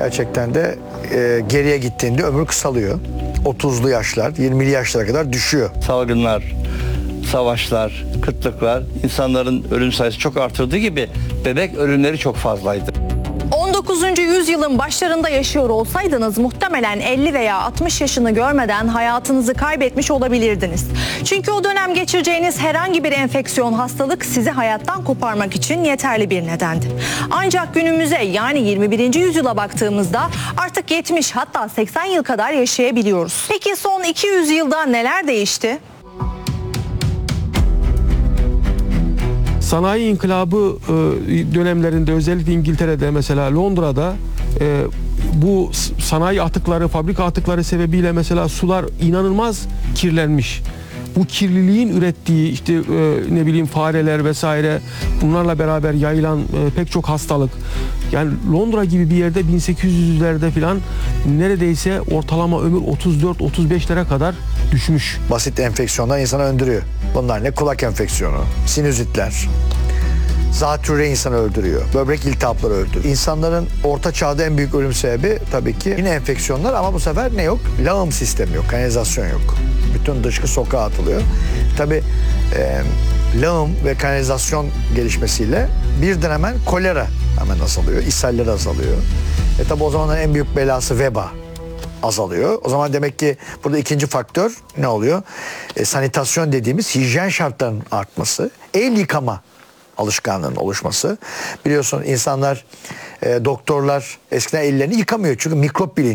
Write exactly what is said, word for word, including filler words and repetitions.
gerçekten de e, geriye gittiğinde ömür kısalıyor. otuzlu yaşlar, yirmili yaşlara kadar düşüyor. Salgınlar, savaşlar, kıtlıklar insanların ölüm sayısı çok artırdığı gibi bebek ölümleri çok fazlaydı. on dokuzuncu yüzyılın başlarında yaşıyor olsaydınız muhtemelen elli veya altmış yaşını görmeden hayatınızı kaybetmiş olabilirdiniz. Çünkü o dönem geçireceğiniz herhangi bir enfeksiyon hastalık sizi hayattan koparmak için yeterli bir nedendi. Ancak günümüze yani yirmi birinci yüzyıla baktığımızda artık yetmiş hatta seksen yıl kadar yaşayabiliyoruz. Peki son iki yüz yılda neler değişti? Sanayi inkılabı dönemlerinde özellikle İngiltere'de mesela Londra'da bu sanayi atıkları, fabrika atıkları sebebiyle mesela sular inanılmaz kirlenmiş. Bu kirliliğin ürettiği işte ne bileyim fareler vesaire bunlarla beraber yayılan pek çok hastalık. Yani Londra gibi bir yerde bin sekiz yüzlerde falan neredeyse ortalama ömür otuz dört otuz beşlere kadar düşmüş. Basit enfeksiyonlar insanı öldürüyor. Bunlar ne? Kulak enfeksiyonu, sinüzitler, zatürre insanı öldürüyor. Böbrek iltihapları öldürüyor. İnsanların orta çağda en büyük ölüm sebebi tabii ki yine enfeksiyonlar ama bu sefer ne yok? Lağım sistemi yok, kanalizasyon yok. Bütün dışkı sokağa atılıyor. Tabii e, lağım ve kanalizasyon gelişmesiyle birden hemen kolera hemen azalıyor, ishaller azalıyor. E tabii o zamanların en büyük belası veba azalıyor. O zaman demek ki burada ikinci faktör ne oluyor? E, sanitasyon dediğimiz hijyen şartlarının artması, el yıkama alışkanlığının oluşması. Biliyorsun insanlar, e, doktorlar eskiden ellerini yıkamıyor çünkü mikrop bilinci